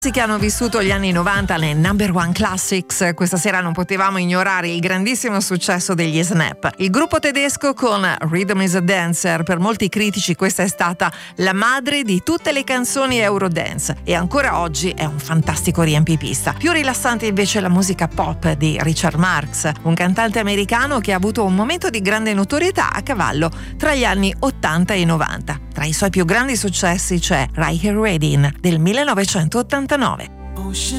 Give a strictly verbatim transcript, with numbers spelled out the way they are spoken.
Che hanno vissuto gli anni novanta, le number one classics. Questa sera non potevamo ignorare il grandissimo successo degli Snap. Il gruppo tedesco con Rhythm is a Dancer, per molti critici questa è stata la madre di tutte le canzoni Eurodance e ancora oggi è un fantastico riempipista. Più rilassante invece la musica pop di Richard Marx, un cantante americano che ha avuto un momento di grande notorietà a cavallo tra gli anni ottanta e novanta. Tra i suoi più grandi successi c'è Right Here Reading del millenovecentottantanove.